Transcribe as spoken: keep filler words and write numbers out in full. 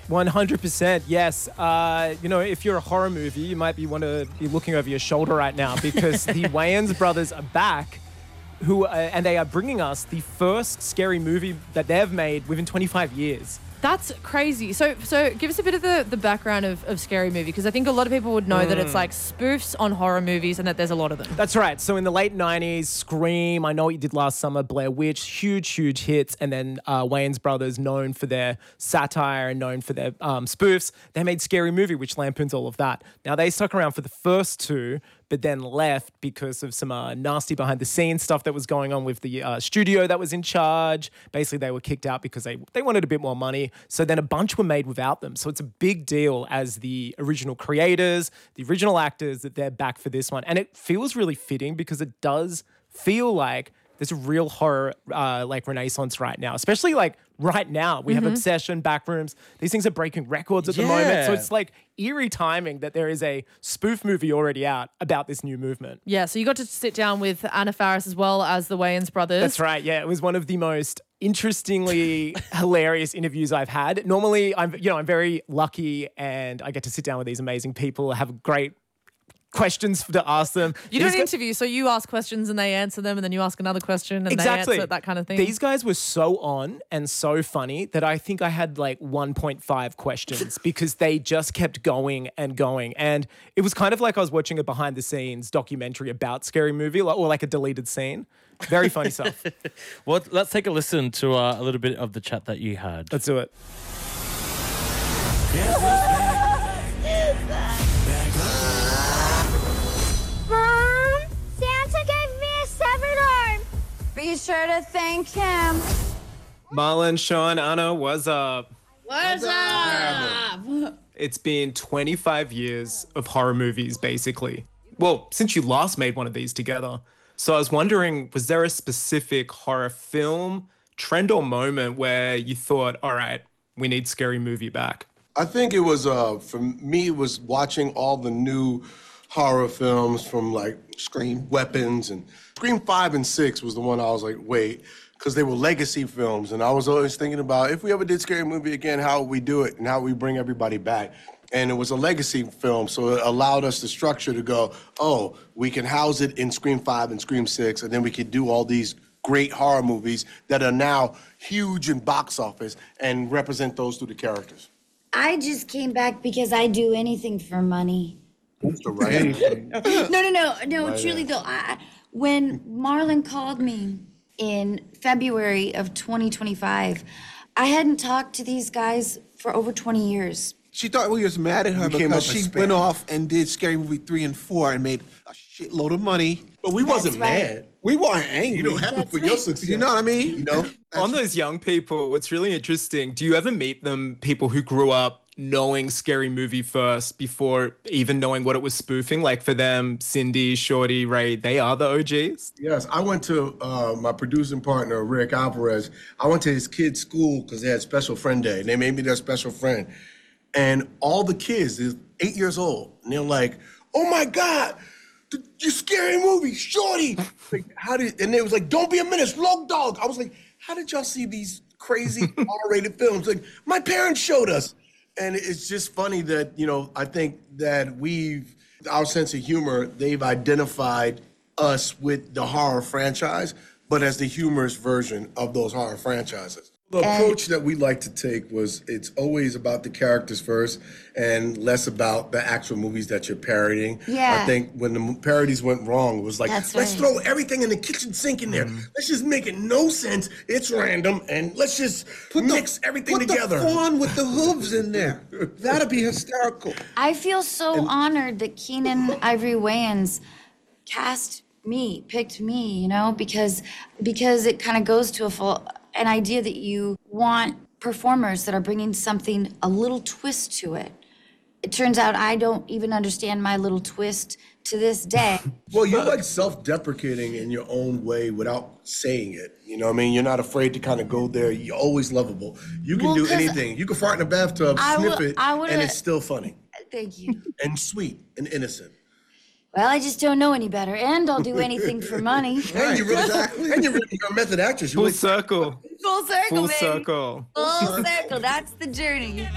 one hundred percent, yes. Uh, you know, if you're a horror movie, you might be want to be looking over your shoulder right now because the Wayans brothers are back, who uh, and they are bringing us the first scary movie that they've made within twenty-five years. That's crazy. So so give us a bit of the, the background of, of Scary Movie, because I think a lot of people would know mm. that it's like spoofs on horror movies and that there's a lot of them. That's right. So in the late nineties, Scream, I Know What You Did Last Summer, Blair Witch, huge, huge hits. And then uh, Wayans brothers, known for their satire and known for their um, spoofs, they made Scary Movie, which lampoons all of that. Now, they stuck around for the first two, but then left because of some uh, nasty behind-the-scenes stuff that was going on with the uh, studio that was in charge. Basically, they were kicked out because they, they wanted a bit more money. So then a bunch were made without them. So it's a big deal as the original creators, the original actors, that they're back for this one. And it feels really fitting because it does feel like there's a real horror uh, like renaissance right now, especially like right now. We mm-hmm. have Obsession, Backrooms. These things are breaking records at yeah. the moment. So it's like eerie timing that there is a spoof movie already out about this new movement. Yeah, so you got to sit down with Anna Faris as well as the Wayans brothers. That's right, yeah. It was one of the most interestingly hilarious interviews I've had. Normally, I'm you know, I'm very lucky and I get to sit down with these amazing people, have great questions to ask them. You do an interview, so you ask questions and they answer them, and then you ask another question and exactly. they answer, that kind of thing. These guys were so on and so funny that I think I had like one point five questions because they just kept going and going. And it was kind of like I was watching a behind-the-scenes documentary about Scary Movie, or like a deleted scene. Very funny stuff. Well, let's take a listen to uh, a little bit of the chat that you had. Let's do it. Be sure to thank him. Marlon, Sean, Anna, what's up? What's up? It's been twenty-five years of horror movies, basically. Well, since you last made one of these together. So I was wondering, was there a specific horror film, trend or moment where you thought, all right, we need Scary Movie back? I think it was, uh, for me, it was watching all the new horror films from like Scream, Weapons, and Scream five and six was the one I was like, wait, because they were legacy films. And I was always thinking about, if we ever did Scary Movie again, how would we do it and how would we bring everybody back? And it was a legacy film, so it allowed us the structure to go, oh, we can house it in Scream five and Scream six, and then we could do all these great horror movies that are now huge in box office and represent those through the characters. I just came back because I do anything for money. That's the right anything. No, no, no, no, Right truly there. though, I, when Marlon called me in February of twenty twenty-five, I hadn't talked to these guys for over twenty years. She thought we was mad at her You came because up she with went spam. off and did Scary Movie three and four and made a shitload of money. But we That's wasn't right. mad. We weren't angry. You don't have it for That's your right. success. You know what I mean? You know? On those young people, what's really interesting, do you ever meet them, people who grew up knowing Scary Movie first before even knowing what it was spoofing? Like for them, Cindy, Shorty, Ray, they are the O Gs? Yes, I went to uh, my producing partner, Rick Alvarez. I went to his kids' school because they had special friend day, and they made me their special friend. And all the kids, they're eight years old, and they're like, oh my God, the, your Scary Movie, Shorty. Like, how did, and they was like, don't be a menace, Rogue Dog. I was like, how did y'all see these crazy R-rated films? Like, my parents showed us. And it's just funny that, you know, I think that we've, our sense of humor, they've identified us with the horror franchise, but as the humorous version of those horror franchises. The And- approach that we like to take was it's always about the characters first and less about the actual movies that you're parodying. Yeah. I think when the parodies went wrong, it was like, That's let's right. throw everything in the kitchen sink in there. Let's just make it no sense. It's random, and let's just mix everything put together. the fawn with the hooves in there. That'd be hysterical. I feel so honored that Keenan Ivory Wayans cast me, picked me, you know, because because it kind of goes to a full, an idea that you want performers that are bringing something, a little twist to it. It turns out I don't even understand my little twist to this day. Well, you're like self-deprecating in your own way without saying it. You know what I mean? You're not afraid to kind of go there. You're always lovable. You can Well, do 'cause anything. You can fart in a bathtub, I snip will- it, I would've- and it's still funny Thank you. and sweet and innocent. Well, I just don't know any better, and I'll do anything for money. And you're really, and you're, really, you're a method actress. You're Full really circle. Full circle, Full baby. circle. Full circle. That's the journey.